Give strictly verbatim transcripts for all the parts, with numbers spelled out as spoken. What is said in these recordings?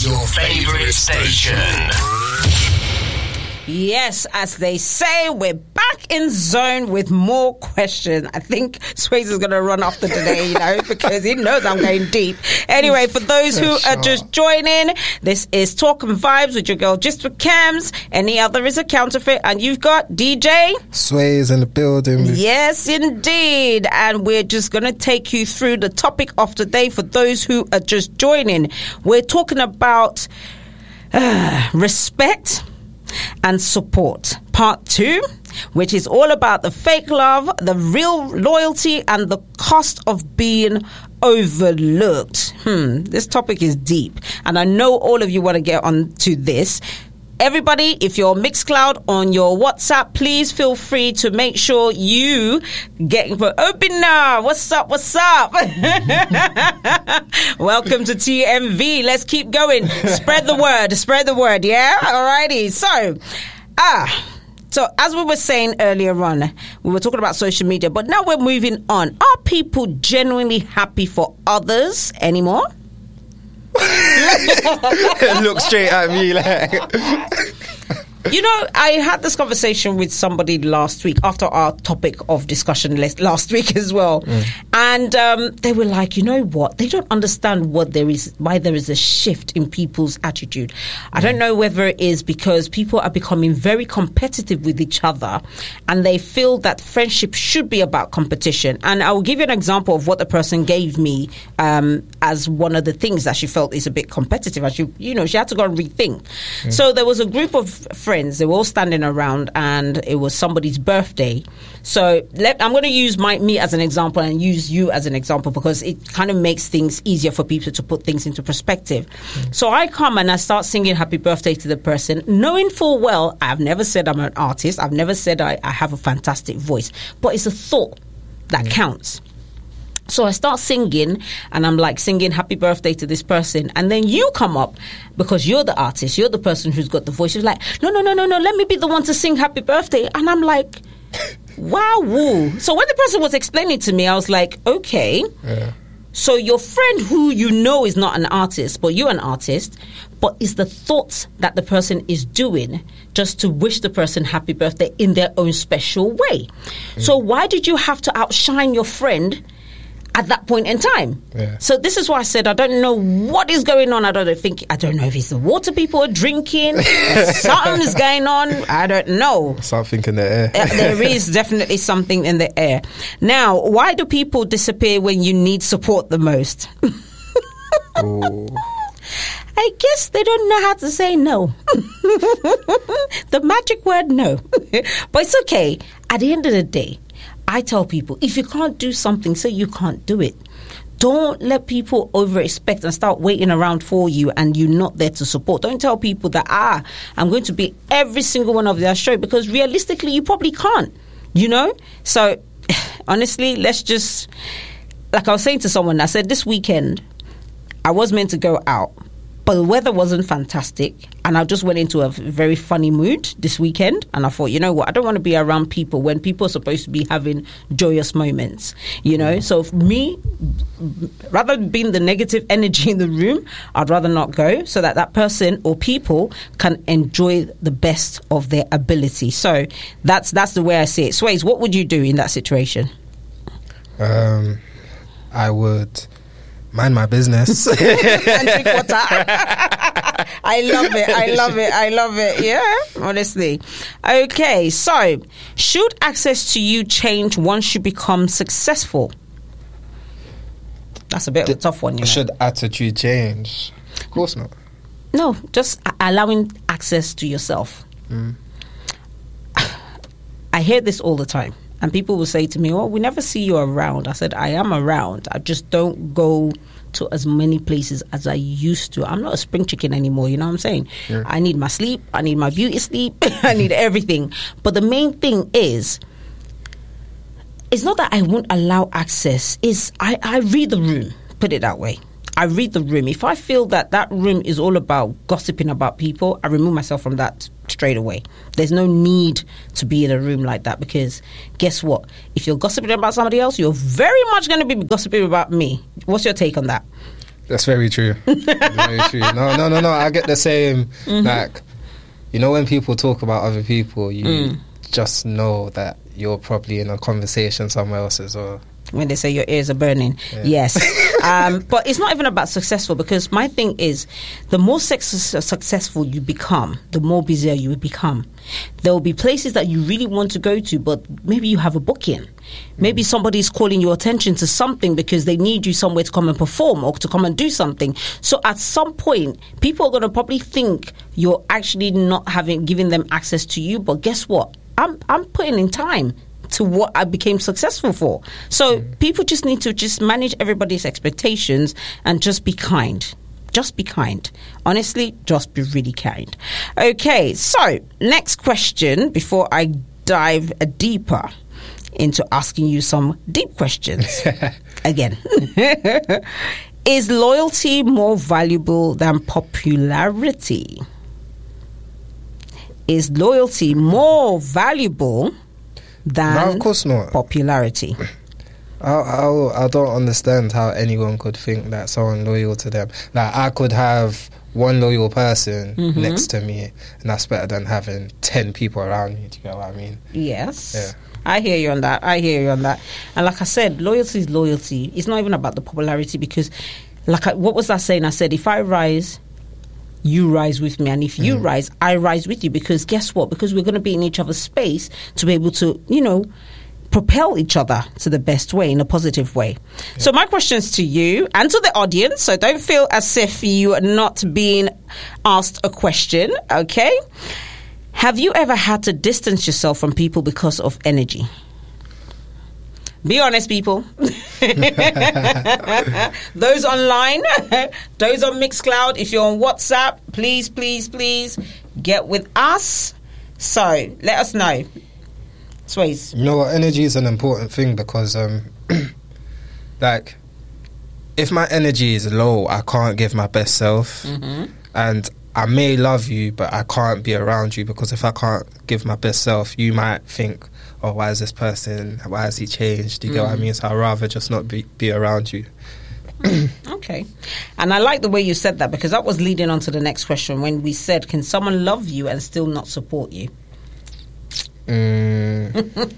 is your favorite station. Yes, as they say, we're back in zone with more questions. I think Swayze is going to run after today, you know, because he knows I'm going deep. Anyway, for those who are just joining, this is Talk and Vibes with your girl Just for Cams. Any other is a counterfeit, and you've got D J Swayze in the building. Yes, indeed. And we're just going to take you through the topic of today for those who are just joining. We're talking about uh, respect and support, part two, which is all about the fake love, the real loyalty, and the cost of being overlooked. Hmm, this topic is deep, and I know all of you want to get on to this. Everybody, if you're Mixcloud on your WhatsApp, please feel free to make sure you get open now. What's up? What's up? Welcome to T M V. Let's keep going. Spread the word. Spread the word. Yeah. Alrighty. So, ah. So, as we were saying earlier on, we were talking about social media, but now we're moving on. Are people genuinely happy for others anymore? Look straight at me like. You know, I had this conversation with somebody last week after our topic of discussion last week as well. Mm. And um, they were like, you know what? They don't understand what there is, why there is a shift in people's attitude. Mm. I don't know whether it is because people are becoming very competitive with each other and they feel that friendship should be about competition. And I will give you an example of what the person gave me um, as one of the things that she felt is a bit competitive. And she, you know, she had to go and rethink. Mm. So there was a group of friends. They were all standing around, and it was somebody's birthday. So let, I'm going to use my me as an example and use you as an example because it kind of makes things easier for people to put things into perspective. Mm. So I come and I start singing happy birthday to the person, knowing full well I've never said I'm an artist. I've never said I, I have a fantastic voice, but it's a thought that mm. counts. So I start singing, and I'm like singing happy birthday to this person. And then you come up, because you're the artist, you're the person who's got the voice. You're like, no, no, no, no, no, let me be the one to sing happy birthday. And I'm like, wow, woo. So when the person was explaining to me, I was like, okay. Yeah. So your friend who you know is not an artist, but you're an artist, but it's the thoughts that the person is doing just to wish the person happy birthday in their own special way. Mm. So why did you have to outshine your friend at that point in time? Yeah. So this is why I said I don't know what is going on. I don't think I don't know if it's the water people are drinking, or something is going on. I don't know. Something in the air. uh, there is definitely something in the air. Now, why do people disappear when you need support the most? I guess they don't know how to say no. The magic word no. But it's okay. At the end of the day, I tell people, if you can't do something, say you can't do it. Don't let people over-expect and start waiting around for you and you're not there to support. Don't tell people that, ah, I'm going to be every single one of their show, because realistically, you probably can't, you know? So, honestly, let's just, like I was saying to someone, I said this weekend, I was meant to go out, but the weather wasn't fantastic, and I just went into a very funny mood this weekend, and I thought, you know what, I don't want to be around people when people are supposed to be having joyous moments, you know? So for me, rather than being the negative energy in the room, I'd rather not go, so that that person or people can enjoy the best of their ability. So that's that's the way I see it. Swayze, what would you do in that situation? Um, I would mind my business. And drink water. I love it. I love it. I love it. Yeah, honestly. Okay, so should access to you change once you become successful? That's a bit of a tough one. You know? Should attitude change? Of course not. No, just allowing access to yourself. Mm. I hear this all the time. And people will say to me, well, we never see you around. I said, I am around. I just don't go to as many places as I used to. I'm not a spring chicken anymore, you know what I'm saying? Yeah. I need my sleep. I need my beauty sleep. I need everything. But the main thing is, it's not that I won't allow access. It's I, I read the room, put it that way. I read the room. If I feel that that room is all about gossiping about people, I remove myself from that straight away. There's no need to be in a room like that, because guess what? If you're gossiping about somebody else, you're very much going to be gossiping about me. What's your take on that? That's very true. That's very true. No, no, no, no. I get the same. Mm-hmm. Like, you know, when people talk about other people, you mm. just know that you're probably in a conversation somewhere else as well. When they say your ears are burning. Yeah. Yes. um, but it's not even about successful, because my thing is, the more success- successful you become, the more busier you will become. There will be places that you really want to go to, but maybe you have a booking. Maybe mm. somebody's calling your attention to something because they need you somewhere to come and perform or to come and do something. So at some point, people are going to probably think you're actually not having giving them access to you. But guess what? I'm I'm putting in time to what I became successful for. So mm. people just need to just manage everybody's expectations and just be kind. Just be kind. Honestly, just be really kind. Okay, so next question before I dive deeper into asking you some deep questions. Again. Is loyalty more valuable than popularity? Is loyalty more valuable than no, of course not. Popularity? I, I, I don't understand how anyone could think that someone loyal to them. Like, I could have one loyal person mm-hmm. next to me, and that's better than having ten people around me. Do you get what I mean? Yes. Yeah. I hear you on that. I hear you on that. And like I said, loyalty is loyalty. It's not even about the popularity, because, like, I, what was I saying? I said, if I rise, you rise with me, and if you mm. rise, I rise with you, because guess what? Because we're going to be in each other's space to be able to, you know, propel each other to the best way, in a positive way. Yeah. So my questions to you and to the audience, so don't feel as if you are not being asked a question, okay? Have you ever had to distance yourself from people because of energy? Be honest, people. Those online, those on Mixcloud, if you're on WhatsApp, please, please, please get with us. So let us know. Sways. You know what? Energy is an important thing, because, um, like, if my energy is low, I can't give my best self. Mm-hmm. And I may love you, but I can't be around you, because if I can't give my best self, you might think, oh, why is this person, why has he changed? Do you mm. get what I mean? So I'd rather just not be, be around you. Okay. And I like the way you said that, because that was leading on to the next question, when we said, can someone love you and still not support you? Mm.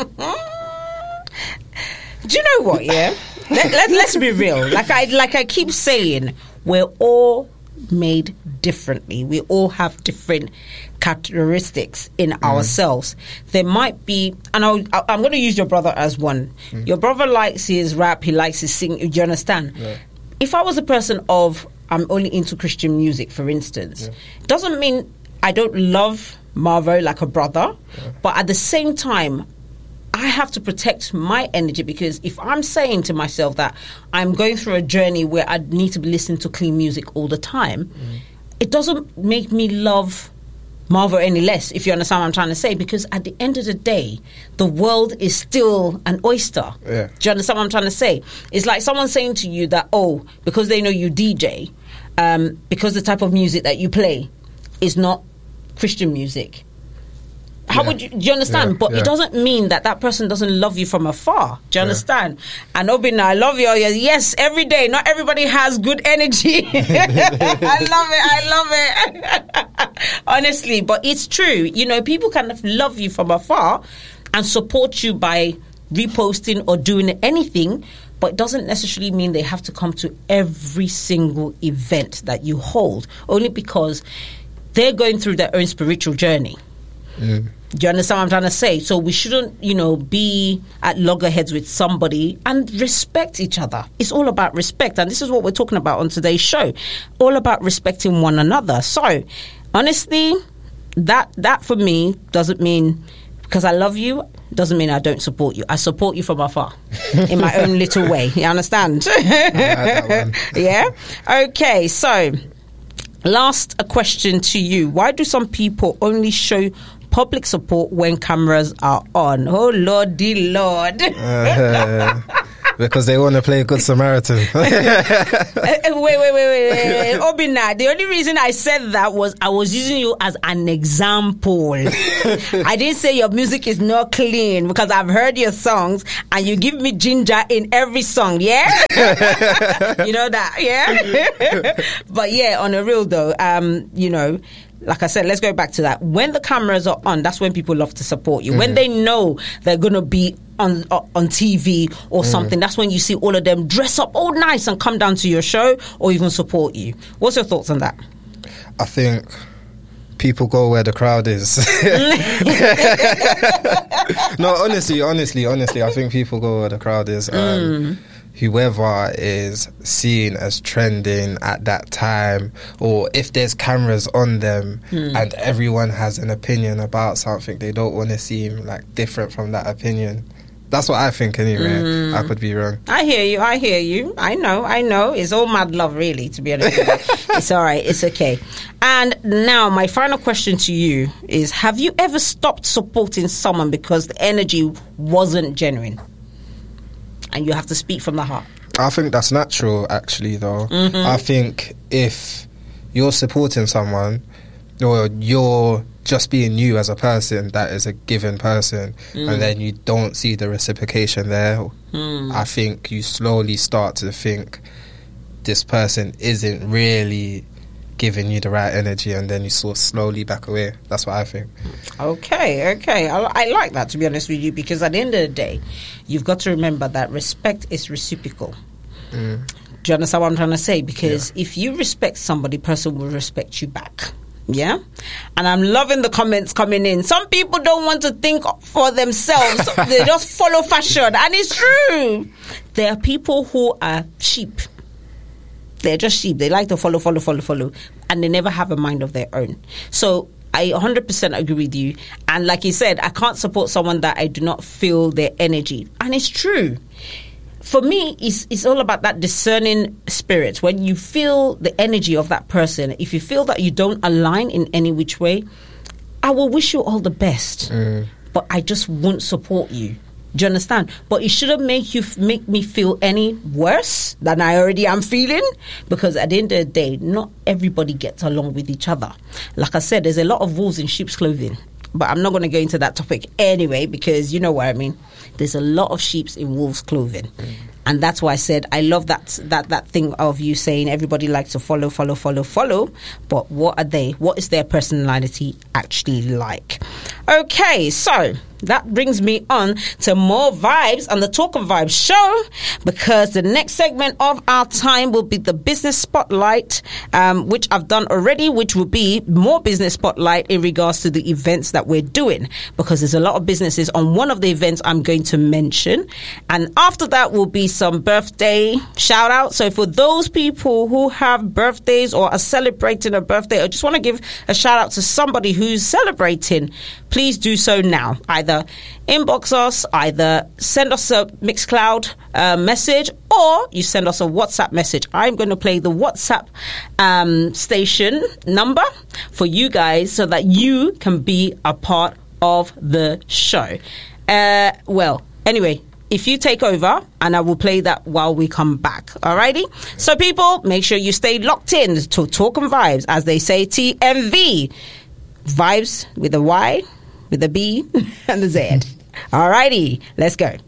Do you know what, yeah? let, let, let's be real. Like I, like I keep saying, we're all made differently. We all have different characteristics in mm. ourselves. There might be, and I'll, I'm going to use your brother as one. Mm. Your brother likes his rap, he likes his sing. Do you understand? Yeah. If I was a person of, I'm only into Christian music, for instance, yeah. doesn't mean I don't love Marvo like a brother, yeah. but at the same time, I have to protect my energy, because if I'm saying to myself that I'm going through a journey where I need to be listening to clean music all the time, mm. it doesn't make me love Marvo any less, if you understand what I'm trying to say, because at the end of the day, the world is still an oyster. Yeah. Do you understand what I'm trying to say? It's like someone saying to you that, oh, because they know you D J, um, because the type of music that you play is not Christian music. How yeah. would you, do you understand? Yeah, but yeah. it doesn't mean that that person doesn't love you from afar. Do you yeah. understand? And Obina, I love you. Yes, every day. Not everybody has good energy. I love it. I love it. Honestly, but it's true. You know, people kind of love you from afar and support you by reposting or doing anything, but it doesn't necessarily mean they have to come to every single event that you hold, only because they're going through their own spiritual journey. Mm. Do you understand what I'm trying to say? So we shouldn't, you know, be at loggerheads with somebody, and respect each other. It's all about respect. And this is what we're talking about on today's show. All about respecting one another. So, honestly, that that for me doesn't mean, because I love you, doesn't mean I don't support you. I support you from afar in my own little way. You understand? Yeah? Okay, so last a question to you. Why do some people only show public support when cameras are on? Oh, Lordy Lord. uh, Because they want to play Good Samaritan. uh, wait, wait, wait, wait, wait, wait. Obina, the only reason I said that was I was using you as an example. I didn't say your music is not clean because I've heard your songs and you give me ginger in every song, yeah? You know that, yeah? But yeah, on a real though, um, you know, like I said, let's go back to that. When the cameras are on, that's when people love to support you. Mm. When they know they're going to be on uh, on T V or mm. something, that's when you see all of them dress up all nice and come down to your show or even support you. What's your thoughts on that? I think people go where the crowd is. No, honestly, honestly, honestly, I think people go where the crowd is. Um, mm. Whoever is seen as trending at that time, or if there's cameras on them mm. and everyone has an opinion about something, they don't want to seem like different from that opinion. That's what I think anyway. Mm. I could be wrong. I hear you, I hear you. I know, I know. It's all mad love, really, to be honest with you. It's all right, it's okay. And now, my final question to you is, have you ever stopped supporting someone because the energy wasn't genuine? And you have to speak from the heart. I think that's natural, actually, though. Mm-hmm. I think if you're supporting someone or you're just being you as a person, that is a given person, mm. and then you don't see the reciprocation there, mm. I think you slowly start to think this person isn't really giving you the right energy, and then you sort of slowly back away. That's what I think. Okay, okay. I, I like that, to be honest with you, because at the end of the day, you've got to remember that respect is reciprocal. Mm. Do you understand what I'm trying to say? Because yeah. if you respect somebody, person will respect you back. Yeah? And I'm loving the comments coming in. Some people don't want to think for themselves. They just follow fashion. And it's true. There are people who are sheep. They're just sheep. They like to follow, follow, follow, follow. And they never have a mind of their own. So I one hundred percent agree with you. And like you said, I can't support someone that I do not feel their energy. And it's true. For me, it's, it's all about that discerning spirit. When you feel the energy of that person, if you feel that you don't align in any which way, I will wish you all the best. Mm. But I just won't support you. Do you understand? But it shouldn't make you f- make me feel any worse than I already am feeling, because at the end of the day, not everybody gets along with each other. Like I said, there's a lot of wolves in sheep's clothing, but I'm not going to go into that topic anyway, because you know what I mean. There's a lot of sheep in wolves' clothing. Mm. And that's why I said I love that that that thing of you saying everybody likes to follow, follow, follow, follow. But what are they? What is their personality actually like? Okay, so that brings me on to more vibes on the Talk of Vibes show, because the next segment of our time will be the business spotlight, um, which I've done already, which will be more business spotlight in regards to the events that we're doing, because there's a lot of businesses on one of the events I'm going to mention. And after that will be some birthday shout out. So for those people who have birthdays or are celebrating a birthday, or just want to give a shout out to somebody who's celebrating, please do so now. Either inbox us, either send us a Mixcloud uh, message, or you send us a WhatsApp message. I'm going to play the WhatsApp um, station number for you guys so that you can be a part of the show. Uh, well, anyway, if you take over, and I will play that while we come back. Alrighty? So people, make sure you stay locked in to Talk and Vibes, as they say, T M V. Vibes with a Y, with a B, and a Z. Alrighty, let's go.